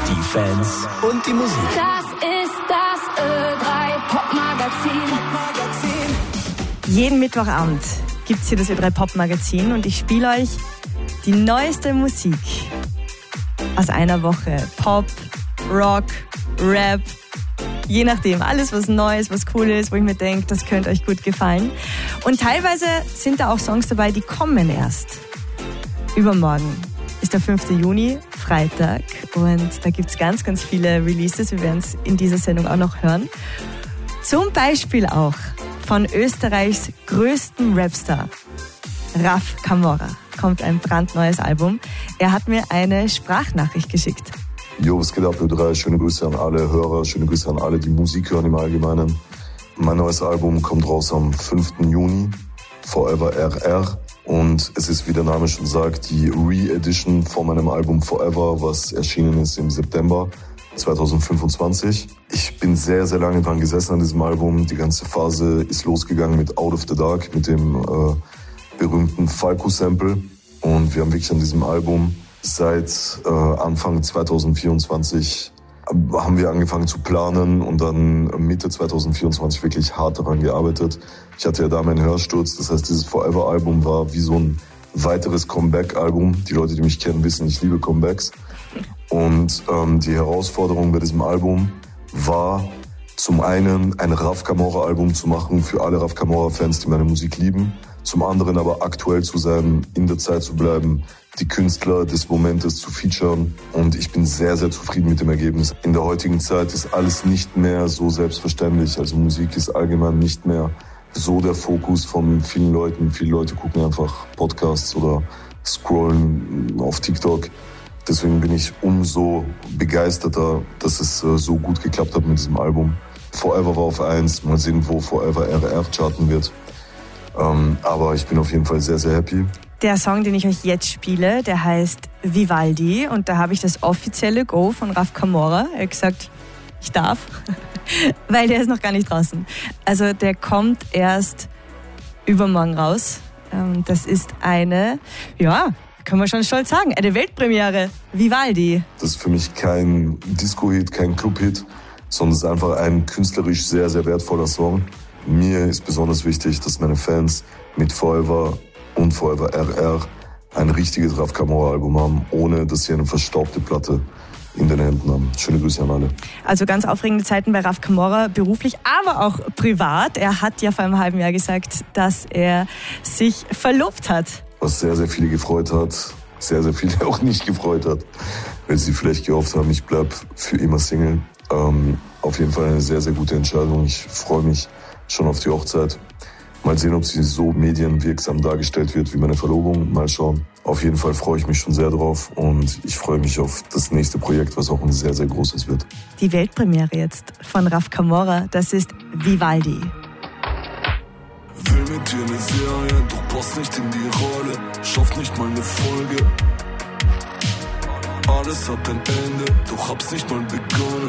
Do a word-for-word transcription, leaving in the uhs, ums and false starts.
Die Fans und die Musik. Das ist das Ö drei Pop-Magazin. Jeden Mittwochabend gibt es hier das Ö drei Pop-Magazin und ich spiele euch die neueste Musik aus einer Woche. Pop, Rock, Rap, je nachdem. Alles, was neu ist, was cool ist, wo ich mir denke, das könnte euch gut gefallen. Und teilweise sind da auch Songs dabei, die kommen erst. Übermorgen ist der fünfte Juni, Freitag. Und da gibt es ganz, ganz viele Releases. Wir werden es in dieser Sendung auch noch hören. Zum Beispiel auch von Österreichs größten Rapstar, Raf Camora, kommt ein brandneues Album. Er hat mir eine Sprachnachricht geschickt. Jo, was geht ab, Ö drei? Schöne Grüße an alle Hörer, schöne Grüße an alle, die Musik hören im Allgemeinen. Mein neues Album kommt raus am fünften Juni, Forever R R. Und es ist, wie der Name schon sagt, die Re-Edition von meinem Album Forever, was erschienen ist im September zweitausendfünfundzwanzig. Ich bin sehr, sehr lange dran gesessen an diesem Album. Die ganze Phase ist losgegangen mit Out of the Dark, mit dem äh, berühmten Falco-Sample. Und wir haben wirklich an diesem Album seit äh, Anfang zweitausendvierundzwanzig haben wir angefangen zu planen und dann Mitte zweitausendvierundzwanzig wirklich hart daran gearbeitet. Ich hatte ja da meinen Hörsturz, das heißt, dieses Forever-Album war wie so ein weiteres Comeback-Album. Die Leute, die mich kennen, wissen, ich liebe Comebacks. Und ähm, die Herausforderung bei diesem Album war, zum einen ein Raf Camora-Album zu machen für alle Raf Camora-Fans, die meine Musik lieben. Zum anderen aber aktuell zu sein, in der Zeit zu bleiben, die Künstler des Momentes zu featuren. Und ich bin sehr, sehr zufrieden mit dem Ergebnis. In der heutigen Zeit ist alles nicht mehr so selbstverständlich. Also Musik ist allgemein nicht mehr so der Fokus von vielen Leuten. Viele Leute gucken einfach Podcasts oder scrollen auf TikTok. Deswegen bin ich umso begeisterter, dass es so gut geklappt hat mit diesem Album. Forever war auf eins. Mal sehen, wo Forever R R charten wird. Ähm, aber ich bin auf jeden Fall sehr, sehr happy. Der Song, den ich euch jetzt spiele, der heißt Vivaldi und da habe ich das offizielle Go von Raf Camora. Er hat gesagt, ich darf, weil der ist noch gar nicht draußen. Also der kommt erst übermorgen raus. Ähm, das ist eine, ja, kann man schon stolz sagen, eine Weltpremiere, Vivaldi. Das ist für mich kein Disco-Hit, kein Club-Hit, sondern es ist einfach ein künstlerisch sehr, sehr wertvoller Song. Mir ist besonders wichtig, dass meine Fans mit Forever und Forever R R ein richtiges Raf Camora-Album haben, ohne dass sie eine verstaubte Platte in den Händen haben. Schöne Grüße an alle. Also ganz aufregende Zeiten bei Raf Camora, beruflich, aber auch privat. Er hat ja vor einem halben Jahr gesagt, dass er sich verlobt hat. Was sehr, sehr viele gefreut hat, sehr, sehr viele auch nicht gefreut hat, weil sie vielleicht gehofft haben, ich bleib für immer Single. Ähm, auf jeden Fall eine sehr, sehr gute Entscheidung. Ich freue mich schon auf die Hochzeit. Mal sehen, ob sie so medienwirksam dargestellt wird wie meine Verlobung. Mal schauen. Auf jeden Fall freue ich mich schon sehr drauf und ich freue mich auf das nächste Projekt, was auch ein sehr, sehr großes wird. Die Weltpremiere jetzt von Raf Camora, das ist Vivaldi. Will mit dir eine Serie, doch passt nicht in die Rolle. Schafft nicht mal eine Folge. Alles hat ein Ende, doch hab's nicht mal begonnen.